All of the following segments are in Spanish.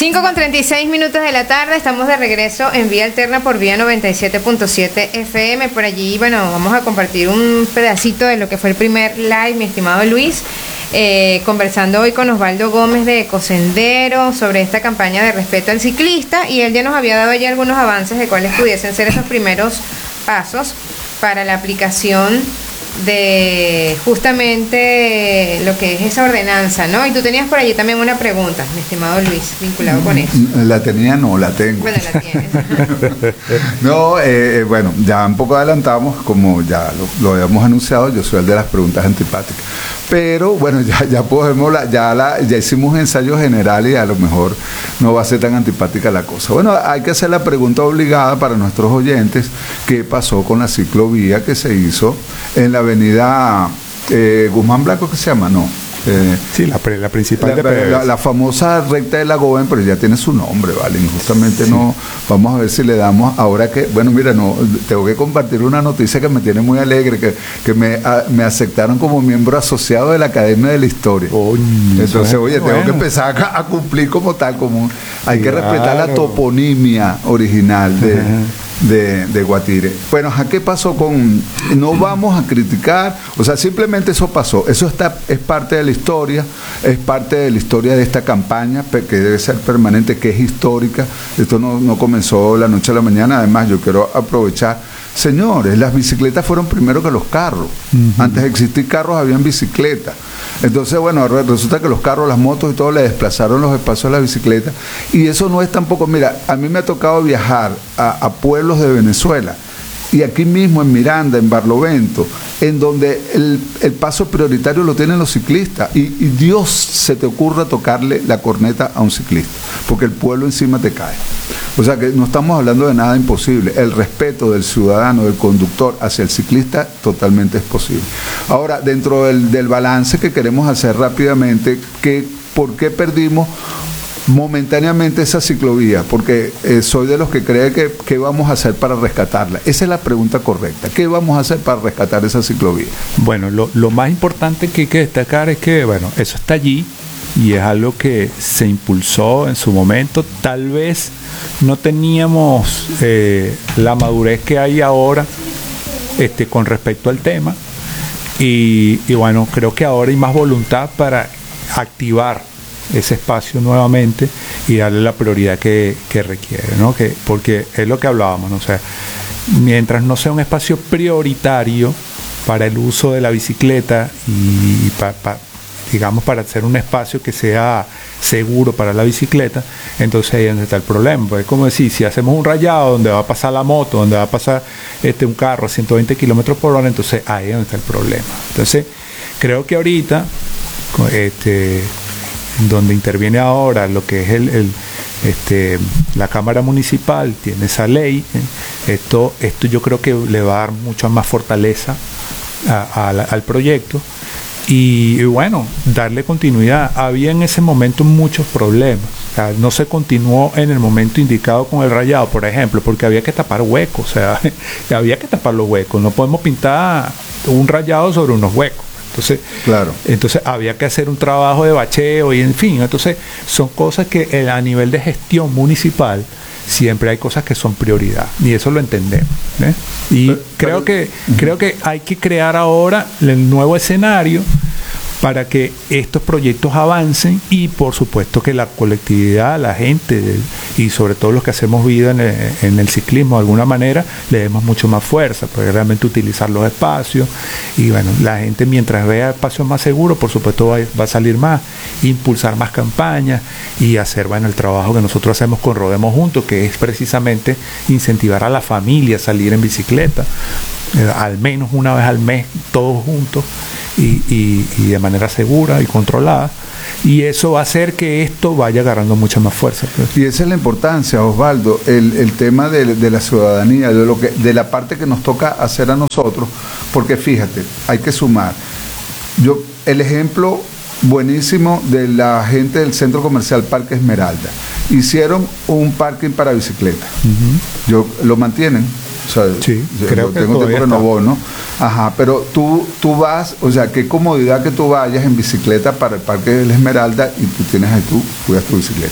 5:36 de la tarde, estamos de regreso en Vía Alterna por Vía 97.7 FM. Por allí, bueno, vamos a compartir un pedacito de lo que fue el primer live, mi estimado Luis, conversando hoy con Osvaldo Gómez de Ecosendero sobre esta campaña de respeto al ciclista, y él ya nos había dado ya algunos avances de cuáles pudiesen ser esos primeros pasos para la aplicación de justamente lo que es esa ordenanza, ¿no? Y tú tenías por allí también una pregunta, mi estimado Luis, vinculado con eso. La tenía, no, la tengo. Bueno, la tienes. No, bueno, ya un poco adelantamos, como ya lo habíamos anunciado, yo soy el de las preguntas antipáticas. Pero bueno, ya podemos, ya hicimos un ensayo general y a lo mejor no va a ser tan antipática la cosa. Bueno, hay que hacer la pregunta obligada para nuestros oyentes: ¿qué pasó con la ciclovía que se hizo en la avenida Guzmán Blanco, que se llama? No. Sí, la principal de PDVSA. La famosa recta de la Goben, pero ya tiene su nombre, ¿vale? Justamente sí. No, vamos a ver si le damos, ahora que, bueno, mira, no, tengo que compartir una noticia que me tiene muy alegre, que me aceptaron como miembro asociado de la Academia de la Historia. Entonces, oye, tengo que empezar a cumplir como tal, como hay que respetar la toponimia original de Guatire. Bueno, ¿qué pasó con...? No vamos a criticar, o sea, simplemente eso pasó. Eso es parte de la historia, es parte de la historia de esta campaña, que debe ser permanente, que es histórica. Esto no comenzó la noche a la mañana. Además, yo quiero aprovechar, señores, las bicicletas fueron primero que los carros. Antes de existir carros, habían bicicletas. Entonces, bueno, resulta que los carros, las motos y todo le desplazaron los espacios a la bicicleta, y eso no es tampoco... Mira, a mí me ha tocado viajar a pueblos de Venezuela, y aquí mismo en Miranda, en Barlovento, en donde el paso prioritario lo tienen los ciclistas, y Dios se te ocurra tocarle la corneta a un ciclista, porque el pueblo encima te cae. O sea que no estamos hablando de nada imposible. El respeto del ciudadano, del conductor hacia el ciclista, totalmente es posible. Ahora, dentro del balance que queremos hacer rápidamente, ¿por qué perdimos momentáneamente esa ciclovía? Porque soy de los que cree que ¿qué vamos a hacer para rescatarla? Esa es la pregunta correcta. ¿Qué vamos a hacer para rescatar esa ciclovía? Bueno, lo más importante que hay que destacar es que, bueno, eso está allí y es algo que se impulsó en su momento. Tal vez no teníamos la madurez que hay ahora con respecto al tema, y bueno, creo que ahora hay más voluntad para activar ese espacio nuevamente y darle la prioridad que requiere, ¿no? Porque es lo que hablábamos, ¿no? O sea, mientras no sea un espacio prioritario para el uso de la bicicleta y digamos, para hacer un espacio que sea seguro para la bicicleta, entonces ahí es donde está el problema. Porque es como decir, si hacemos un rayado donde va a pasar la moto, donde va a pasar un carro a 120 kilómetros por hora, entonces ahí es donde está el problema. Entonces, creo que ahorita, donde interviene ahora lo que es la Cámara Municipal, tiene esa ley, esto yo creo que le va a dar mucha más fortaleza al proyecto. Y bueno, darle continuidad. Había en ese momento muchos problemas. O sea, no se continuó en el momento indicado con el rayado, por ejemplo, porque había que tapar huecos. O sea, había que tapar los huecos. No podemos pintar un rayado sobre unos huecos. Entonces, claro. Entonces había que hacer un trabajo de bacheo y en fin. Entonces son cosas que a nivel de gestión municipal siempre hay cosas que son prioridad, y eso lo entendemos, ¿eh? Y creo que hay que crear ahora el nuevo escenario para que estos proyectos avancen, y por supuesto que la colectividad, la gente y sobre todo los que hacemos vida en el ciclismo de alguna manera, le demos mucho más fuerza, porque realmente utilizar los espacios, y bueno, la gente mientras vea espacios más seguros, por supuesto va a salir más, impulsar más campañas y hacer, bueno, el trabajo que nosotros hacemos con Rodemos Juntos, que es precisamente incentivar a la familia a salir en bicicleta, al menos una vez al mes, todos juntos, y de manera segura y controlada, y eso va a hacer que esto vaya agarrando mucha más fuerza. Y esa es la importancia, Osvaldo, el tema de la ciudadanía, de la parte que nos toca hacer a nosotros, porque fíjate, hay que sumar. El ejemplo buenísimo de la gente del centro comercial Parque Esmeralda, hicieron un parking para bicicletas. Lo mantienen. O sea, sí, creo que tengo tiempo que no voy, ¿no? Ajá, pero tú vas, o sea, qué comodidad que tú vayas en bicicleta para el Parque de la Esmeralda y tú tienes ahí, tú cuidas tu bicicleta.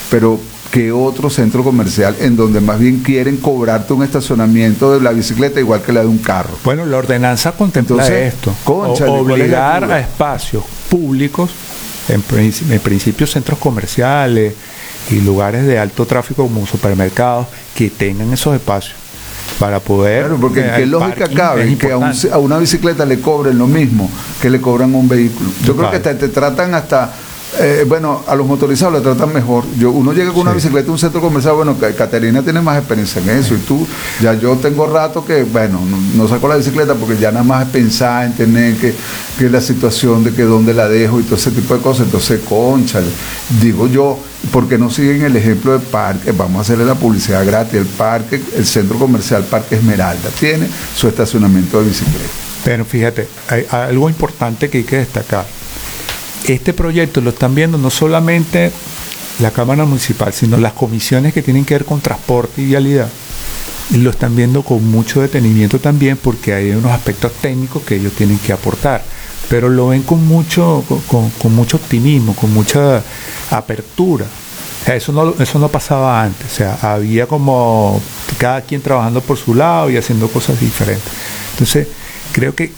pero ¿qué otro centro comercial en donde más bien quieren cobrarte un estacionamiento de la bicicleta igual que la de un carro? Bueno, la ordenanza contempla esto. Cónchale, obligar a espacios públicos, en principio centros comerciales y lugares de alto tráfico como supermercados, que tengan esos espacios para poder... Claro, porque ¿qué lógica cabe que a una bicicleta le cobren lo mismo que le cobran a un vehículo? Yo creo que te tratan hasta... bueno, a los motorizados le tratan mejor. Uno llega con una bicicleta a un centro comercial, bueno, Caterina tiene más experiencia en eso, y tú, ya yo tengo rato que, bueno, no saco la bicicleta porque ya nada más es pensar en tener que la situación de que dónde la dejo y todo ese tipo de cosas. Entonces, cónchale, digo yo, ¿por qué no siguen el ejemplo del parque? Vamos a hacerle la publicidad gratis. El parque, el centro comercial Parque Esmeralda, tiene su estacionamiento de bicicleta. Pero fíjate, hay algo importante que hay que destacar. Este proyecto lo están viendo no solamente la Cámara Municipal, sino las comisiones que tienen que ver con transporte y vialidad. Y lo están viendo con mucho detenimiento también, porque hay unos aspectos técnicos que ellos tienen que aportar. Pero lo ven con mucho optimismo, con mucha apertura. O sea, eso no pasaba antes. O sea, había como cada quien trabajando por su lado y haciendo cosas diferentes. Entonces, creo que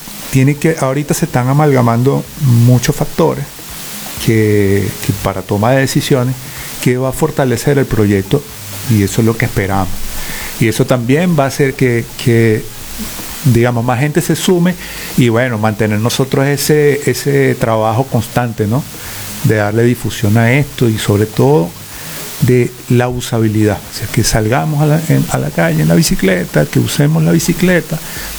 ahorita se están amalgamando muchos factores que para toma de decisiones, que va a fortalecer el proyecto, y eso es lo que esperamos. Y eso también va a hacer que digamos, más gente se sume, y bueno, mantener nosotros ese trabajo constante, ¿no? De darle difusión a esto, y sobre todo de la usabilidad. O sea, que salgamos a la calle en la bicicleta, que usemos la bicicleta,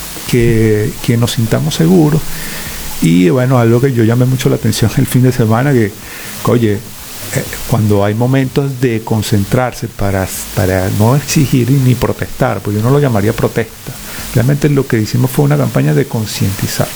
que nos sintamos seguros. Y bueno, algo que yo llamé mucho la atención el fin de semana, que oye, cuando hay momentos de concentrarse para no exigir ni protestar, porque yo no lo llamaría protesta, realmente lo que hicimos fue una campaña de concientizar,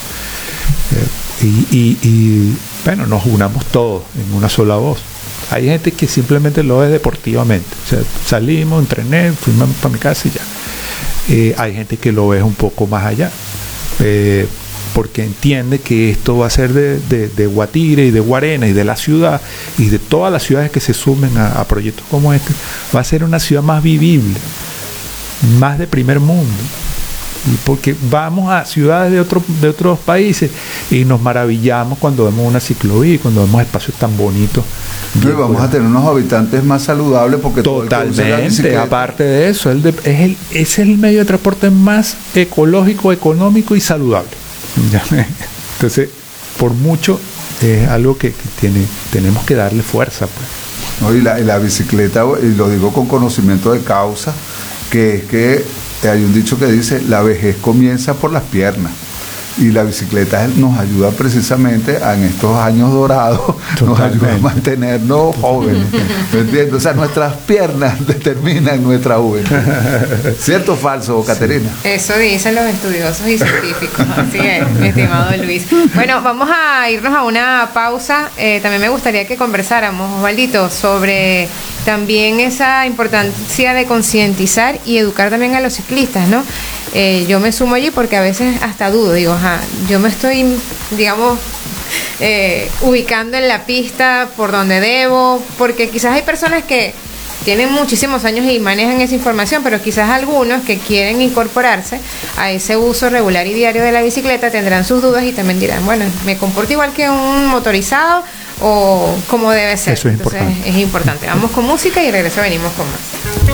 y bueno, nos unamos todos en una sola voz. Hay gente que simplemente lo ve deportivamente, o sea, salimos, entrené, fuimos para mi casa y ya. Hay gente que lo ve un poco más allá, porque entiende que esto va a ser de Guatire y de Guarena y de la ciudad y de todas las ciudades que se sumen a proyectos como este. Va a ser una ciudad más vivible, más de primer mundo, y porque vamos a ciudades de otros países y nos maravillamos cuando vemos una ciclovía, cuando vemos espacios tan bonitos. Y vamos a tener unos habitantes más saludables, porque totalmente, aparte de eso, es el medio de transporte más ecológico, económico y saludable. Entonces, por mucho, es algo que tenemos que darle fuerza, pues. No, y la bicicleta, y lo digo con conocimiento de causa, que es que hay un dicho que dice: la vejez comienza por las piernas. Y la bicicleta nos ayuda precisamente en estos años dorados, totalmente. Nos ayuda a mantenernos jóvenes, ¿me entiendes? O sea, nuestras piernas determinan nuestra juventud. ¿Cierto o falso, Caterina? Eso dicen los estudiosos y científicos, así es, mi estimado Luis. Bueno, vamos a irnos a una pausa. También me gustaría que conversáramos, Osvaldito, sobre también esa importancia de concientizar y educar también a los ciclistas, ¿no? Yo me sumo allí porque a veces hasta dudo, digo, yo me estoy, digamos, ubicando en la pista por donde debo, porque quizás hay personas que tienen muchísimos años y manejan esa información, pero quizás algunos que quieren incorporarse a ese uso regular y diario de la bicicleta tendrán sus dudas y también dirán, bueno, ¿me comporto igual que un motorizado o cómo debe ser? Eso es Entonces, importante. es importante. Vamos con música y regreso, venimos con más.